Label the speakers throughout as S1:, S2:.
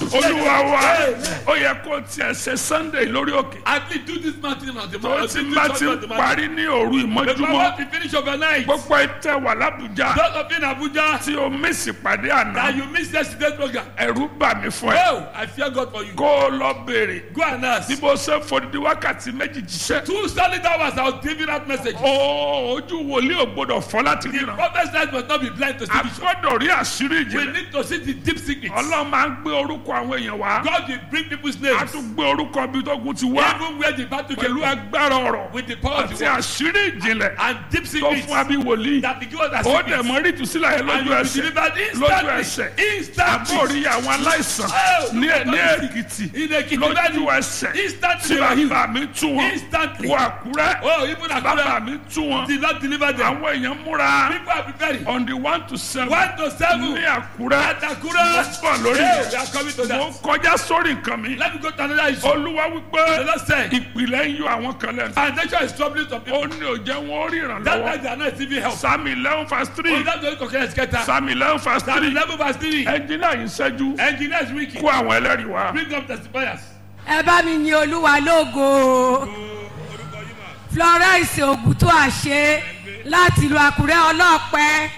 S1: olúwa wa ó yẹ kó tiẹ̀ ṣe Sunday lórí òkè.
S2: At least do this mountain on the
S1: tó
S2: mountain.
S1: ti bá ti parí ní òru ìmọ́júmọ́.
S2: Before we finish overnight.
S1: gbogbo ìtẹ̀ wà l'Abuja.
S2: Those of you in Abuja.
S1: tí o mísì pàdé àná.
S2: That you missed yesterday's program.
S1: ẹ̀rù bà mí fún ẹ.
S2: Oh, I fear God for you.
S1: kó o lọ béèrè.
S2: Go and ask.
S1: bí mo ṣe fòdìdí wákàtí méjì jíṣẹ́.
S2: 2 solid hours I was giving out message.
S1: ojú wòlíì ò gbọdọ̀ fọ́ láti
S2: The
S1: ríran.
S2: prophet's life must not be blind to see
S1: a
S2: vision.
S1: gbọ́dọ̀ rí àṣírí
S2: We
S1: ìjìnlẹ̀.
S2: need to see the deep secrets.
S1: Ọlọ́run máa ń gbé orúkọ àwọn èèyàn wá.
S2: God will bring people's
S1: a
S2: names.
S1: tún gbé orúkọ bí tógun ti wá.
S2: Even where the battle came
S1: pẹ̀lú
S2: from.
S1: agbára ọ̀rọ̀
S2: With the power of
S1: àti
S2: the word.
S1: àṣírí ìjìnlẹ̀
S2: And deep
S1: tó
S2: secrets.
S1: fún abí wòlíì.
S2: That the God has
S1: ó dẹ̀ mọ́ rí ìtúsílẹ̀ yẹn
S2: And
S1: lójú
S2: you will be
S1: ẹsẹ̀.
S2: delivered
S1: lójú
S2: instantly.
S1: ẹsẹ̀.
S2: Instantly.
S1: àbórí àwọn aláìsàn
S2: Oh,
S1: ní
S2: God is
S1: Èkìtì
S2: in Ekiti
S1: lójú
S2: Valley.
S1: ẹsẹ̀.
S2: Instantly.
S1: tí bàbá mi tú wọn.
S2: Instantly.
S1: wọ Àkúrẹ́.
S2: Oh, even
S1: bàbá
S2: Akura
S1: mi tú wọn.
S2: did not deliver them.
S1: àwọn èèyàn múra
S2: People are preparing.
S1: on the 1 to 7
S2: 1 to 7.
S1: ní Àkúrẹ́.
S2: At Akura.
S1: mo bọ̀ lórí
S2: Hey, we
S1: rẹ̀.
S2: are coming to
S1: mo
S2: that.
S1: kọjá sórí nǹkan mi.
S2: Let me go to another issue.
S1: Olúwa
S2: The
S1: wípé
S2: Lord said,
S1: ìpìlẹ̀ ń yọ àwọn kan lẹ́nu.
S2: foundation is troubling some people.
S1: ó ní òjẹ́ wọn ó rí
S2: That
S1: ìrànlọ́wọ́.
S2: time they are not receiving help.
S1: Psalm 11 verse 3.
S2: Oh, that's the only concern is Keta.
S1: Psalm 11 verse
S2: Psalm
S1: 3.
S2: 11 verse 3.
S1: ẹnjìnà yìí ṣẹ́jú
S2: Engineers wiki.
S1: kó àwọn ẹlẹ́rìí wá.
S2: Bring up testifiers.
S3: ẹ bá mi yin Olúwa lógo. Florence Ògùtúàṣe láti ìlú Àkúrẹ́ ọlọ́pẹ́.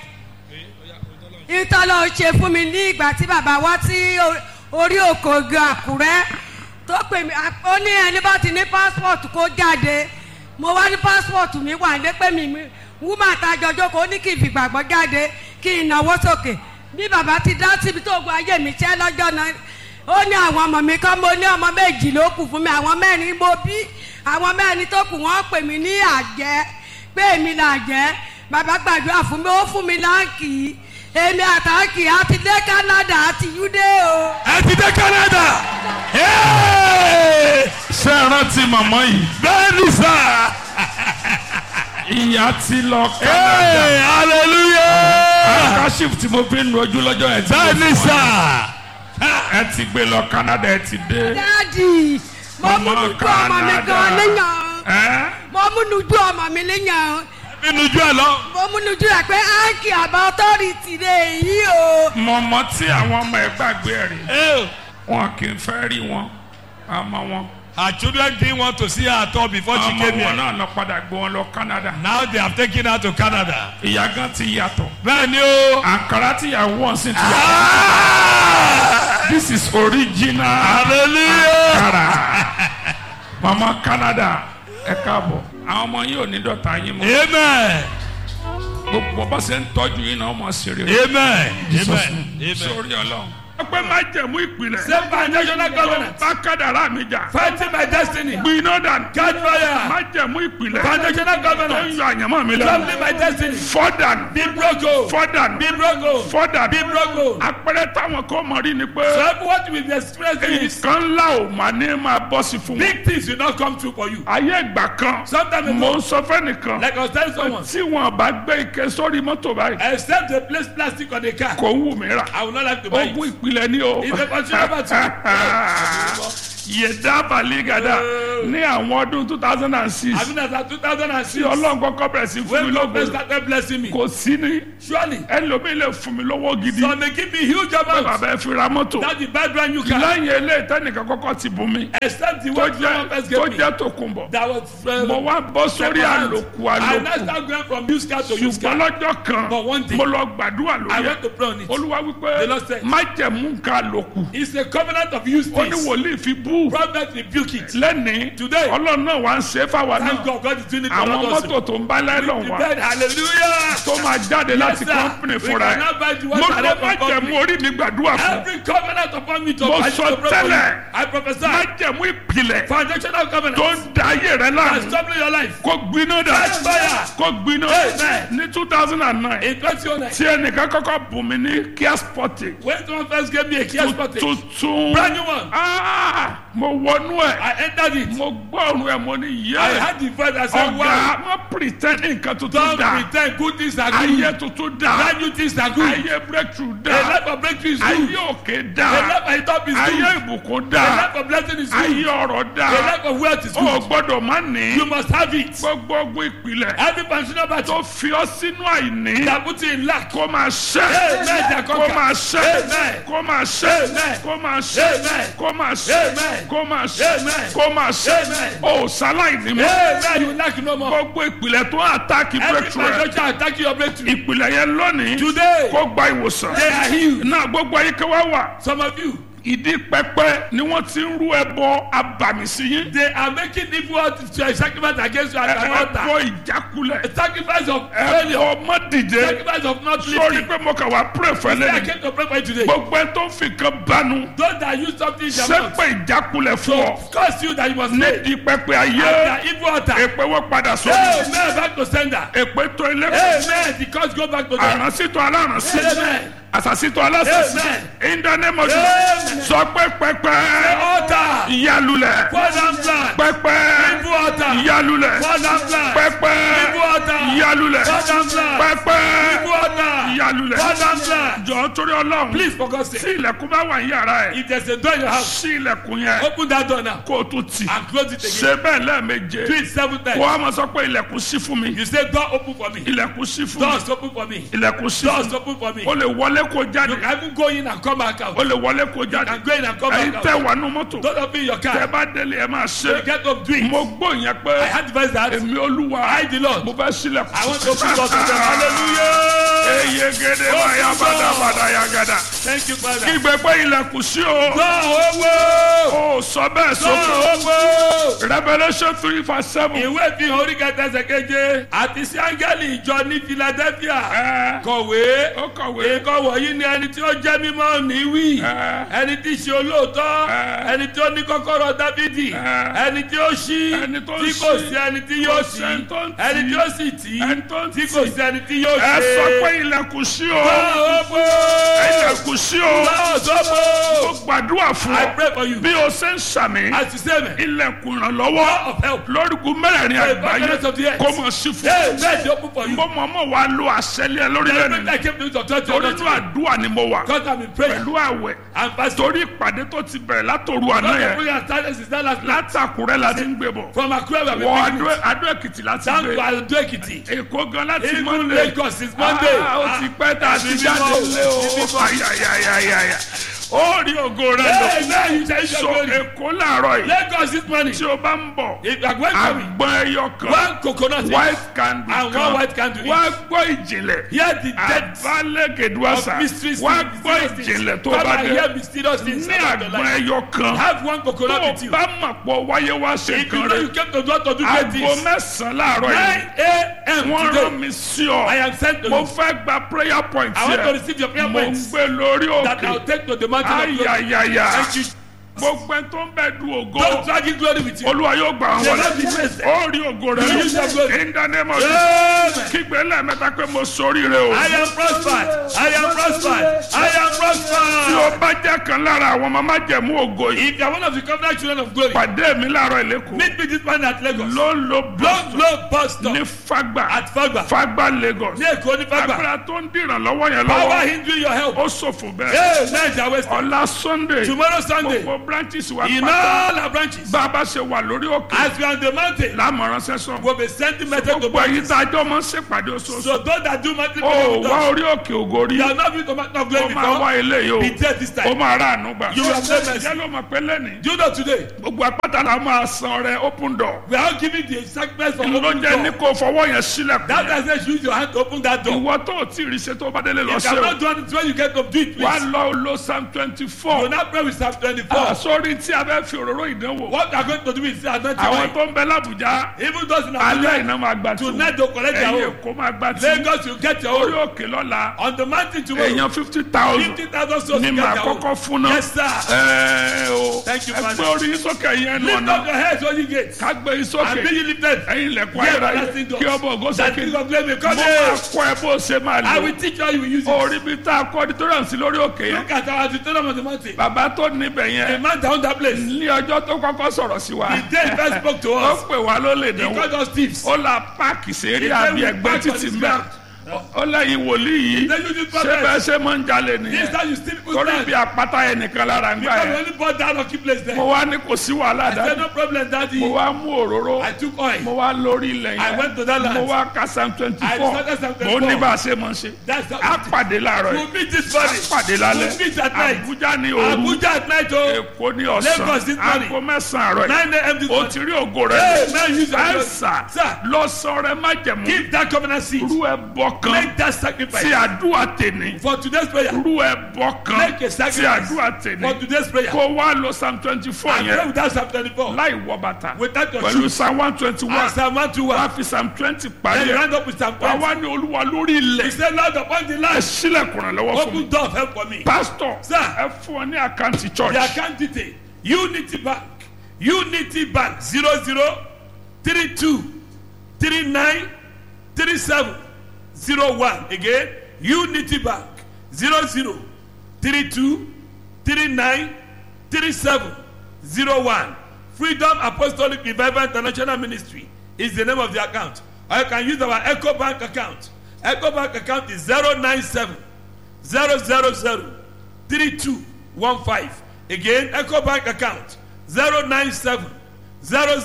S3: ìtọ́lọ́ ṣe fún mi ní ìgbà tí bàbá wá sí orí òkò gan Àkúrẹ́ tó pè mí ó ní ẹni bá ti ní passport kó jáde mo wá ní passport mi wà ní pé mi wúmọ̀ àtàjọjọ́ kò ní kí n fìgbàgbọ́ jáde kí n náwó sókè bí bàbá ti dá síbi tó gba ayé mi ṣẹ́ lọ́jọ́ náà ó ní àwọn ọmọ mi kan mo ní ọmọ méjì ló kù fún mi àwọn mẹ́rin mo bí àwọn mẹ́rin tó kù wọ́n pè mí ní àjẹ́ pé èmi là jẹ́ bàbá gbàdúrà fún mi ó fún mi láǹkì èmi àtàkì àti dé Canada àti yúdé o.
S2: Ẹ ti dé Canada.
S1: ṣé ẹ rántí màmá yìí.
S2: Bẹ́ẹ̀ni sá.
S1: ìyá ti lọ Canada.
S2: Hallelujah.
S1: kashif tí mo fi ń nu ojú lọ́jọ́ ẹ̀ tí mo
S2: Bẹ́ẹ̀ni
S1: fún
S2: sá.
S1: ẹ ti gbé lọ Canada ẹ ti dé.
S3: dáàdì mo múnú ju ọmọ mi gan léyàn mo múnú ju ọmọ mi léyàn
S2: Inú ju ẹ lọ.
S3: mo múnú ju ẹ pé áńkì àbá ọtọ́rìtì rẹ̀ yìí o.
S1: mọ̀mọ́ tí àwọn ọmọ ẹ̀ gbàgbé ẹ̀ rí wọn kì í fẹ́ rí wọn àmọ́ wọn.
S2: Her children didn't want to see her at all before she
S1: ọmọ
S2: came
S1: wọn
S2: here.
S1: náà lọ padà gbé wọn lọ Canada.
S2: Now they have taken her to Canada.
S1: ìyá gan ti yàtọ̀.
S2: Bẹ́ẹ̀ni o.
S1: àǹkárá tí ìyàwó wọn sì ti yàtọ̀. this is original.
S2: Hallelujah.
S1: àǹkárá. mama Canada ẹ káàbọ̀. àwọn ọmọ yìí ò ní dọ̀tá yín mọ́.
S2: Amen.
S1: gbogbo bá ṣe ń tọ́jú yín náà ọmọ ṣeré.
S2: Amen. Amen. Amen.
S1: sórí Ọlọ́run. ọpẹ́ má jẹ̀mú ìpìlẹ̀.
S2: Say by national government.
S1: bá kádàrá mi jà.
S2: Fighting my destiny.
S1: gbiná dànù.
S2: Catch fire.
S1: má jẹ̀mú ìpìlẹ̀.
S2: By national
S1: tó ń
S2: government.
S1: yọ àyànmọ́ mi lọ.
S2: Troubling my destiny.
S1: fọ́dànù.
S2: Be broken.
S1: fọ́dànù.
S2: Be broken.
S1: fọ́dànù.
S2: Be broken.
S1: àpẹẹrẹ táwọn kan mọ̀ rí ni pé.
S2: So what we be experiencing is
S1: nǹkan ńlá ò máa ní máa bọ́ sí fún wọn.
S2: big things will not come true for you.
S1: ayé ìgbà kan.
S2: Sometimes
S1: mo ń sọ fẹ́nìkan.
S2: like I was telling someone,
S1: tí wọn bá gbé ike sórí mọ́tò báyìí.
S2: except they place plastic on the car,
S1: kò wù mí rà.
S2: I will not like to buy
S1: ogun
S2: it.
S1: ìpìlẹ̀ ni o.
S2: It's a consumer battle.
S1: yẹ̀dá baligada ní àwọn ọdún 2006
S2: As soon as
S1: tí
S2: 2006,
S1: ọlọ́run kọ́kọ́ bẹ̀rẹ̀ sí fún mi
S2: when God
S1: lọ́gbọ̀n
S2: started blessing me,
S1: kò sí ní
S2: surely,
S1: ẹlòmíì lè fún mi lọ́wọ́ gidi
S2: so they give me huge
S1: pé
S2: amount.
S1: bàbá ẹ fi ra mọ́tò
S2: That the bad brand new car,
S1: lẹ́yìn eléyìí tẹ́nìkan kọ́kọ́ ti bùn mi
S2: except the
S1: tó
S2: one someone first
S1: jẹ́
S2: gave me,
S1: Tòkunbọ̀
S2: that was
S1: mo wá bọ́ sórí àlòkù
S2: I now
S1: àlòkù
S2: start going from used car to used
S1: ṣùgbọ́n
S2: car.
S1: lọ́jọ́ kan
S2: But one day,
S1: mo lọ gbàdúrà
S2: I
S1: lórí ẹ̀
S2: went to pray on it.
S1: Olúwa wípé
S2: The Lord said,
S1: má jẹ̀mú nǹkan àlòkù
S2: It's a covenant of used
S1: ó ní
S2: things.
S1: wòlíì fi bú
S2: Prophet rebuke it.
S1: lẹ́nìí
S2: Today,
S1: Ọlọ́run náà wá ń ṣe é fáwa
S2: thank
S1: náà
S2: God, God is doing it for
S1: àwọn
S2: us.
S1: mọ́tò tó ń bá láìlọ́n wa
S2: Prepared, hallelujah.
S1: tó máa jáde láti
S2: sir.
S1: kọ́ńpìnì
S2: We
S1: fúnra ẹ̀
S2: cannot buy the
S1: mo
S2: one
S1: lọ
S2: direct
S1: má
S2: from
S1: jẹ̀mú
S2: company.
S1: orí mi gbàdúrà fún
S2: Every covenant upon me to
S1: Mo
S2: buy
S1: sọ
S2: to pray for you.
S1: tẹ́lẹ̀.
S2: I prophesy.
S1: má jẹ̀mú ìpìlẹ̀
S2: Foundational covenant.
S1: tó ń da ayé rẹ
S2: That's
S1: láàmú
S2: troubling your life.
S1: kó gbiná dà
S2: Catch fire.
S1: kó gbiná
S2: Amen.
S1: ní 2009
S2: In 2009,
S1: tí ẹnìkan kọ́kọ́ bùn mí ní Kia Sportage
S2: when someone first gave me a Kia Sportage,
S1: tuntun
S2: brand new one,
S1: mo wọnú ẹ̀
S2: I entered it.
S1: mo gbọ́ ọ̀run ẹ̀ mo ní
S2: I
S1: yẹ́
S2: had the voice that said,
S1: ọ̀gá
S2: wow,
S1: má pretend nǹkan tuntun
S2: don't
S1: dá
S2: pretend good things are
S1: ayé
S2: good.
S1: tuntun dá
S2: Brand new things are good.
S1: ayé breakthrough
S2: A
S1: dá
S2: life of breakthrough is
S1: ayé
S2: good.
S1: òkè
S2: A
S1: dá
S2: life of top is
S1: ayé
S2: good.
S1: ìbùkún
S2: A
S1: dá
S2: life of blessing is
S1: ayé
S2: good.
S1: ọ̀rọ̀
S2: A
S1: dá
S2: life of wealth is
S1: o
S2: good.
S1: gbọ́dọ̀ má ní
S2: You must have it.
S1: gbogbo ogun ìpìlẹ̀
S2: Every functional battle
S1: tó fi ọ́ sínú àìní
S2: that put you in lack.
S1: kó máa ṣẹ́
S2: Amen.
S1: kó máa ṣẹ́
S2: Amen.
S1: kó máa ṣẹ́
S2: Amen.
S1: kó máa ṣẹ́
S2: Amen.
S1: kó máa ṣẹ́
S2: Amen.
S1: kó máa ṣẹ́
S2: Amen.
S1: kó máa ṣẹ́
S2: Amen.
S1: o ṣaláìní mọ́
S2: Amen. You lack no more.
S1: gbogbo ìpìlẹ̀ tó àtàkì
S2: Every
S1: breakthrough rẹ̀
S2: functional attack your breakthrough.
S1: ìpìlẹ̀ yẹn lónìí
S2: Today,
S1: kó gba ìwòsàn
S2: they are healed.
S1: náà gbogbo ayíkẹ́ wá wà
S2: Some of you,
S1: ìdí pẹpẹ ni wọ́n ti ń rú ẹbọ abàmì sí yín
S2: they are making evil sacrifice against you at an
S1: ẹbọ
S2: altar.
S1: ìjákulẹ̀
S2: A sacrifice of failure.
S1: ẹbọ mọ́dìde
S2: Sacrifice of not
S1: sórí
S2: lifting.
S1: pé mo kà wá pray
S2: I
S1: fẹ́lẹ́ ni
S2: came to pray for you today.
S1: gbogbo ẹ tó ń fi kan banu
S2: Those that use something in their mouth
S1: sẹ́pẹ̀ ìjákulẹ̀ fún ọ
S2: curse you that you must pay.
S1: nídìí pẹpẹ ayé
S2: At the evil altar.
S1: èpè wọ́n padà sórí
S2: Amen. Back to sender.
S1: èpè tó ilé
S2: Amen. The curse go back to them.
S1: àránsítọ̀ alárànsí
S2: Amen.
S1: àsàsítọ̀ alásàsí
S2: Amen.
S1: in the name of
S2: Amen.
S1: Jesus sọ pé pẹpẹ
S2: Altar.
S1: ìyálulẹ̀
S2: Fall down plan.
S1: pẹpẹ
S2: Evil altar.
S1: ìyálulẹ̀
S2: Fall down plan.
S1: pẹpẹ
S2: Evil altar.
S1: ìyálulẹ̀
S2: Fall down plan.
S1: pẹpẹ
S2: Evil altar.
S1: ìyálulẹ̀
S2: Fall down plan.
S1: jọ̀ọ́ torí Ọlọ́run
S2: Please, for God's
S1: tí
S2: sake.
S1: ilẹ̀kùn bá wà ní yàrá ẹ̀
S2: If there's a door in your house,
S1: sí ilẹ̀kùn yẹn
S2: open that door now
S1: kó o tún tì
S2: and close it again.
S1: ṣe bẹ́ẹ̀ lẹ́ẹ̀meje
S2: Do it 7
S1: kó
S2: times.
S1: a máa sọ pé ilẹ̀kùn sí fún mi
S2: You say, door open for me.
S1: ilẹ̀kùn sí fún mi
S2: Doors open for me.
S1: ilẹ̀kùn sí fún
S2: Doors
S1: mi
S2: open for me.
S1: o lè wọlé kó
S2: You
S1: jáde
S2: can even go in and come back out.
S1: o lè wọlé kó jáde
S2: And go in and come
S1: ẹ̀yin
S2: back
S1: tẹ́
S2: out.
S1: wà nù mọ́tò
S2: Don't open your
S1: tẹ́
S2: car.
S1: bá délé ẹ máa
S2: So you
S1: ṣe
S2: get up, do it.
S1: mo gbọ́ yẹn
S2: I
S1: pé
S2: had advised that.
S1: èmi Olúwa
S2: I, the Lord,
S1: mo fẹ́ sílẹ̀kùn
S2: I want to open doors for them. Hallelujah.
S1: eyegede báyà bàdàbàdà yàgàdà
S2: Thank you, Father.
S1: kígbe pé ilẹ̀kùn sí o
S2: Door open.
S1: o sọ bẹ́ẹ̀ sókè
S2: Door open.
S1: Revelation 3:7
S2: Ìwé fi hàn orí kẹta ẹsẹ̀ keje àti sí áńgẹ́lì ìjọ ní Philadelphia.
S1: ẹ
S2: Kọ̀wé.
S1: ó kọ̀wé
S2: Nǹkan wọ̀nyí ni ẹni tí ó jẹ́ mímọ́ ní wí. Ẹni tí í ṣe olóòótọ́. Ẹni tí ó ní kọ́kọ́rọ́ Dáfídì. Ẹni tí ó ṣí.
S1: Ẹni tó ń
S2: Tí kò
S1: ṣí.
S2: sí ẹni tí yóò
S1: Kò sí ẹni
S2: ṣí.
S1: tó ń tì.
S2: Ẹni tí ó sì tì.
S1: Ẹni tó ń
S2: Tí
S1: tì.
S2: kò sí ẹni tí yóò
S1: ẹ
S2: ṣe.
S1: sọ pé ilẹ̀kùn sí o
S2: Door open.
S1: ilẹ̀kùn sí o
S2: Doors open.
S1: ó gbàdúrà fún
S2: I
S1: ọ
S2: pray for you.
S1: bí o ṣe ń sàmì
S2: As you say, man.
S1: ilẹ̀kùn ìrànlọ́wọ́
S2: Of help.
S1: lórígun mẹ́rẹ̀ẹ̀rin
S2: The
S1: àgbáyé
S2: government of the earth.
S1: kó mọ̀ sí fún
S2: Hey, let it open for you.
S1: mo mọ̀ wá lo àṣẹlẹ̀ lórílẹ̀
S2: Every time I
S1: nìyí
S2: came to the church,
S1: torí inú àdúrà ni mo wà
S2: God have been praying
S1: pẹ̀lú àwẹ̀
S2: and fasting.
S1: torí ìpàdé tó ti bẹ̀rẹ̀ látòru àná
S2: God of
S1: yẹn
S2: prayer started since that last night.
S1: látàkùrẹ́ la ti ń gbé bọ̀
S2: From Akure, we have
S1: wọ
S2: been beginning.
S1: Adó Èkìtì láti
S2: Down
S1: gbé
S2: to Ado Ekiti.
S1: Èkó gan láti
S2: Even
S1: Monday
S2: Lagos since Monday.
S1: ó ti pẹ́ tá a ti
S2: Ẹ̀mí
S1: jáde
S2: mímọ́.
S1: lé o
S2: Ẹ̀mí mímọ́.
S1: ayayayaya ó rí ògo rẹ
S2: Hey,
S1: lọ
S2: now you shall
S1: so
S2: glory.
S1: Èkó làárọ̀ yìí
S2: Lagos this morning.
S1: tí o bá ń bọ̀
S2: If you are going to me,
S1: àgbọn ẹyọ kan
S2: one coconut
S1: white candle
S2: and one
S1: kan
S2: white candle
S1: wá
S2: each.
S1: gbọ́ ìjìnlẹ̀
S2: Hear the depth
S1: àbálẹ̀gẹ̀dùwàsà
S2: of mysteries.
S1: wá gbọ́ ìjìnlẹ̀ tó bá
S2: Come and
S1: dé
S2: hear mysterious things
S1: ní
S2: about your
S1: àgbọn
S2: life.
S1: ẹyọ kan
S2: Have one
S1: tó
S2: coconut
S1: o
S2: with you.
S1: bá mọ̀ pọ̀ wáyé wá ṣe
S2: If you
S1: nǹkan
S2: know
S1: rẹ
S2: you came to God to do great
S1: aago
S2: things,
S1: 9 láàárọ̀
S2: 9
S1: yìí
S2: a.m.
S1: wọ́n rán
S2: today,
S1: mi sí
S2: I
S1: ọ
S2: am sent to
S1: mo
S2: you.
S1: fẹ́ gba prayer point
S2: I want to
S1: yẹ
S2: receive your prayer
S1: mo ń
S2: points
S1: gbé lórí
S2: that I will
S1: òkè
S2: take to the mountain of glory.
S1: ayayaya
S2: Thank you.
S1: gbogbo ẹ tó ń bẹ du ògo
S2: Don't dragging glory with you.
S1: olúwa yóò gbà wọn
S2: They
S1: wọlé
S2: don't be blessed.
S1: ó rí ògo rẹ
S2: You shall
S1: lọ
S2: glory.
S1: in the name of Jesus
S2: Amen.
S1: kígbe lẹ́ẹ̀mẹ́ta pé mo ṣoríire o
S2: I am prospered. I am prospered. I am
S1: tí
S2: prospered.
S1: o bá jẹ́ kan lára àwọn ọmọ májẹ̀mú ògo yìí
S2: If you are one of the covenant children of glory,
S1: pàdé mi láàárọ̀ ìlẹ́kùn
S2: meet me this morning at Lagos.
S1: ló ń lo
S2: Long
S1: boston
S2: low bus stop
S1: ní Fagba
S2: at Fagba.
S1: Fagba Lagos
S2: Ní Èkó ní Fagba.
S1: agbára tó ń dìràn lọ́wọ́ yẹn
S2: Power
S1: lọ́wọ́
S2: hindering your help.
S1: ó ṣòfò bẹ́ẹ̀
S2: Hey, Niger West.
S1: ọ̀la Sunday
S2: Tomorrow Sunday.
S1: gbogbo branches wa
S2: In
S1: pátá
S2: all our branches.
S1: bá a bá ṣe wà lórí òkè
S2: As we are on the mountain,
S1: lámọ̀ràn sẹ́sọ̀
S2: we'll be sending message to
S1: gbogbo èyí
S2: branches.
S1: tá a jọ máa ń ṣèpàdé oṣooṣù
S2: So those that do mountain
S1: ó
S2: prayer with
S1: wá
S2: us,
S1: orí òkè ògo rí
S2: you are not going to mountain of
S1: ó
S2: glory
S1: máa wá
S2: before.
S1: eléyìí o
S2: Be there this
S1: ó
S2: time.
S1: máa rà àánú gbà
S2: You will have mercy.
S1: yẹn ló mọ̀ pé lẹ́nìí
S2: Do you know today?
S1: gbogbo apáta la máa san ọrẹ open door
S2: We are giving the sacrifice for
S1: ló
S2: open
S1: jẹ́ ní
S2: door.
S1: kó fọwọ́ yẹn sílẹ̀kùn
S2: That
S1: yẹn
S2: doesn't use your hand to open that door.
S1: ìwọ tó o tí ì rí ṣe tó bá délé lọ
S2: If you
S1: ṣe
S2: are
S1: o
S2: not doing it when you get up, do it
S1: wá
S2: please.
S1: lọ lo Psalm
S2: You
S1: 24
S2: now pray with Psalm 24.
S1: sórí tí a bẹ́ fi òróró ìdánwò
S2: What we are going to do is anoint your
S1: àwọn
S2: mind.
S1: tó ń bẹ l'Ábùjá
S2: Even those in
S1: alẹ́
S2: Abuja,
S1: iná máa gbà tí
S2: tonight they'll collect their
S1: ẹ̀yìn
S2: own.
S1: Èkó máa gbà tí
S2: Lagos, you get your
S1: orí
S2: own.
S1: òkè lọ́la
S2: On the mountain tomorrow,
S1: èèyàn 50,000
S2: 50,000 souls
S1: ní
S2: you
S1: màá
S2: get your
S1: kọ́kọ́
S2: own.
S1: fún náà
S2: Yes, sir.
S1: o
S2: Thank you,
S1: ẹgbẹ́
S2: Father.
S1: orí sókè yẹn ẹnu
S2: Lift
S1: ọ̀nà
S2: up your heads, O ye gates.
S1: ká gbé yín
S2: And
S1: sókè
S2: be ye lifted.
S1: ẹ̀yin ilẹ̀kùn
S2: Ye
S1: ayérayé
S2: everlasting doors.
S1: kí ọmọ ògo
S2: That
S1: sókè
S2: King of glory may
S1: mo
S2: come
S1: máa
S2: in.
S1: kọ́ ẹ bó ṣe máa
S2: I
S1: lò
S2: will teach you how you will use it.
S1: orí bí tá a kọ́ auditorium sí lórí òkè yẹn
S2: Look at our auditorium on the mountain.
S1: bàbá tó níbẹ̀
S2: A
S1: yẹn
S2: man down that place.
S1: ní ọjọ́ tó kọ́kọ́ sọ̀rọ̀ sí wa
S2: The day he first spoke to
S1: ó
S2: us,
S1: pè wá ló lè
S2: he
S1: dánwò
S2: called us thieves.
S1: ó la páàkì sẹ́rí
S2: He said
S1: àbí
S2: we
S1: ẹgbẹ́
S2: park on
S1: títì
S2: his
S1: mẹ́
S2: ground.
S1: ó lẹ́yìn wòlíì yìí
S2: Then you just
S1: ṣé bẹ́ẹ̀
S2: prophets.
S1: ṣe máa ń jalè
S2: This
S1: nìyẹn
S2: time you steal people's
S1: torí
S2: land.
S1: bí apáta yẹn nìkan lára ń gbà
S2: Because we
S1: yẹn
S2: only bought that lucky place there.
S1: mo wá ní kò sí wàhálà
S2: I said,
S1: dájú
S2: no problem, daddy.
S1: mo wá mú òróró
S2: I took oil.
S1: mo wá lórí ilẹ̀
S2: I went to that
S1: yẹn mo
S2: land.
S1: wá ka Psalm 24
S2: I started Psalm
S1: mo
S2: 24.
S1: ní bá a ṣe máa ṣe
S2: That's
S1: á
S2: how
S1: pàdé láàárọ̀
S2: we'll
S1: yìí
S2: meet this
S1: á
S2: morning.
S1: pàdé lálẹ́
S2: We'll meet at night.
S1: Àbújá ní òru
S2: Abuja at night, oh.
S1: Èkó ní ọ̀sán
S2: Lagos this morning.
S1: aago mẹ́sàn-án àárọ̀
S2: 9 a.m. this
S1: yìí o
S2: morning.
S1: ti rí ògo rẹ
S2: Hey, man, use your glory.
S1: ẹ̀sà
S2: Sir.
S1: lọ́sọ̀rẹ́ májẹ̀mú
S2: Give that covenant seed.
S1: rú ẹbọ kan
S2: Make that sacrifice.
S1: tí àdúrà tèmi
S2: For today's prayer.
S1: rú ẹbọ kan
S2: Make a
S1: tí
S2: sacrifice.
S1: àdúrà tèmi
S2: For today's prayer.
S1: kó wá lọ Psalm 24
S2: I pray
S1: yẹn
S2: without Psalm 24.
S1: láì wọ bàtà
S2: Without your
S1: pẹ̀lú
S2: shoes.
S1: Psalm 121
S2: And Psalm 121.
S1: wá fi Psalm 20 parí
S2: Then you
S1: ẹ̀
S2: round up with Psalm
S1: wá
S2: 20.
S1: wá ní Olúwa lórí
S2: He
S1: ilẹ̀
S2: said, Lord, upon the
S1: ẹ
S2: land,
S1: sílẹ̀kùn rẹ̀ lọ́wọ́ fún mi
S2: open door of help for me.
S1: pásítọ̀
S2: Sir.
S1: ẹ fún ọ ní àkáǹtì church
S2: The account detail. Unity Bank. Unity Bank. 0032 39 37 01. Again, Unity Bank. 0032 39 37 01. Freedom Apostolic Revival International Ministry is the name of the account. Or you can use our Echo Bank account. Echo Bank account is 097 000 3215. Again, Echo Bank account 097 000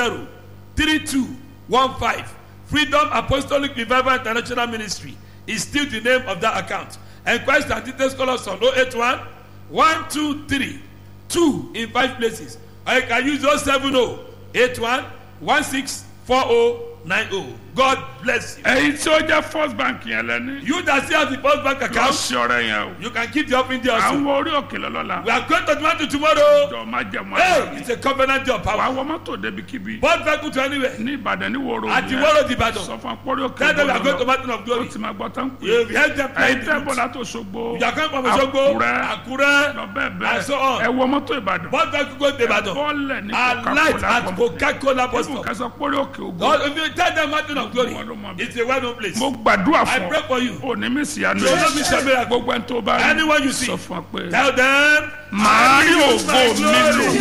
S2: 3215. Freedom Apostolic Revival International Ministry is still the name of that account. Enquest and details call us on 081 123 2 in 5 places. Or you can use 070 81 164090. God bless you.
S1: èyí tí ó jẹ́ First Bank yẹn lẹ́ni
S2: You that still have the First Bank
S1: lọ
S2: account,
S1: sí ọ̀rẹ́ yẹn o
S2: you can keep the offering there also.
S1: àwọn orí òkè lọ́lọ́la
S2: We are going to Toronto tomorrow.
S1: jọ májẹ̀mú
S2: Hey,
S1: àná
S2: it's a covenant job.
S1: wà á
S2: Power.
S1: wọ mọ́tò débi-kíbi
S2: Both vehicle to anywhere.
S1: ní Ìbàdàn ní wòrò
S2: At the Woro Ibadan.
S1: sọ fún akpọ́rí òkè
S2: Tell them we are going to
S1: bọ́lá
S2: Mountain of
S1: ó
S2: Glory.
S1: ti máa gbọ́ tán pé
S2: You heard them
S1: ẹ̀yin
S2: playing
S1: tẹ́
S2: the
S1: bọ́lá
S2: lute.
S1: tó Ṣogbo
S2: You are coming from Osogbo,
S1: Àkúrẹ́
S2: Akure,
S1: lọ bẹ́ẹ̀
S2: and
S1: bẹ́ẹ̀
S2: so on.
S1: ẹ wọ mọ́tò Ìbàdàn
S2: Both vehicle go to Ibadan.
S1: bọ́ọ̀lẹ̀ ní
S2: And light at
S1: Coca-Cola
S2: Coca-Cola bus
S1: ibùn
S2: stop.
S1: kẹsàn pọ́rí òkè ògo
S2: God, if you tell them Mountain of Glory, it's a well-known place.
S1: mo gbàdúrà
S2: I
S1: fún
S2: pray for you.
S1: ọ òní mi sì yanu
S2: You will not miss your miracle.
S1: gbogbo ẹni tó bá rí
S2: Anyone you see,
S1: sọ fún ọ pé
S2: tell them,
S1: màá rí
S2: I use my
S1: ògo mi
S2: glory.
S1: lò.